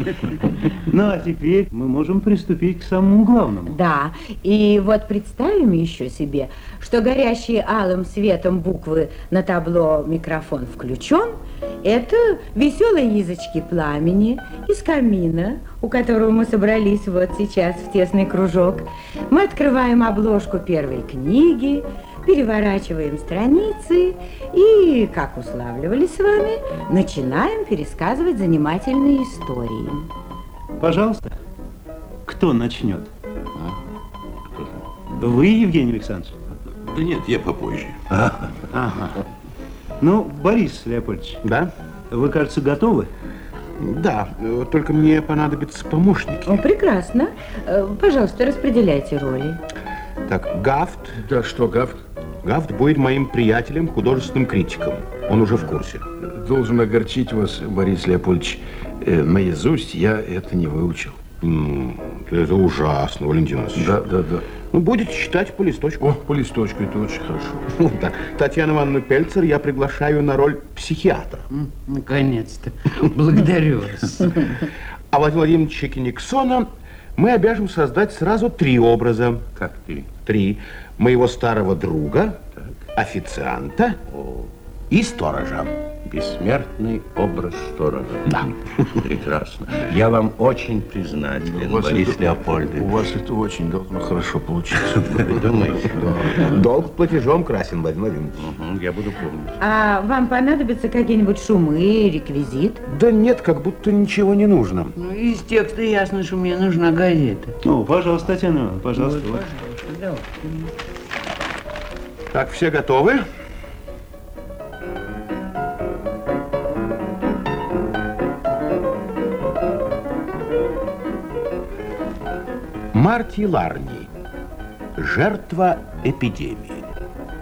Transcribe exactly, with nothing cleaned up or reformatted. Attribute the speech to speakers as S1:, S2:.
S1: Ну, а теперь мы можем приступить к самому главному.
S2: Да, и вот представим еще себе, что горящие алым светом буквы на табло «Микрофон включен» — это веселые язычки пламени из камина, у которого мы собрались вот сейчас в тесный кружок. Мы открываем обложку первой книги, переворачиваем страницы и, как уславливали с вами, начинаем пересказывать занимательные истории.
S1: Пожалуйста, кто начнет? Вы, Евгений Александрович?
S3: Да нет, я попозже.
S1: Ага. Ага. Ну, Борис Леопольдович.
S4: Да?
S1: Вы, кажется, готовы?
S4: Да, только мне понадобятся помощники.
S2: О, прекрасно. Пожалуйста, распределяйте роли.
S4: Так, Гафт.
S5: Да что, Гафт?
S4: Гафт будет моим приятелем, художественным критиком. Он уже в курсе.
S5: Должен огорчить вас, Борис Леопольдович. Э, наизусть я это не выучил.
S4: М-м, это ужасно, Валентин Иванович.
S5: Да, да, да.
S4: Ну, будете читать по листочку.
S5: О, по листочку, это очень хорошо.
S4: Ну, да. Татьяну Ивановну Пельцер я приглашаю на роль психиатра.
S6: Наконец-то. Благодарю вас.
S4: А Владимира Владимировича Кениксона мы обяжем создать сразу три образа.
S5: Как три?
S4: Три. Моего старого друга, так, официанта
S5: О.
S4: и сторожа.
S5: Бессмертный образ сторожа.
S4: Да.
S5: Прекрасно. Я вам очень признателен, Борис
S6: это,
S5: Леопольдович.
S6: У вас это очень должно хорошо получиться.
S5: Вы думаете?
S4: Да. Долг платежом красен, Владимир Владимирович.
S5: Угу, я буду помнить.
S2: А вам понадобятся какие-нибудь шумы, реквизит?
S4: Да нет, как будто ничего не нужно.
S6: Ну, из текста ясно, что мне нужна газета.
S1: Ну, пожалуйста, Татьяна Ивановна, пожалуйста.
S6: Вот,
S1: Вот.
S6: пожалуйста, давай.
S4: Так, все готовы? Марти Ларни. Жертва эпидемии.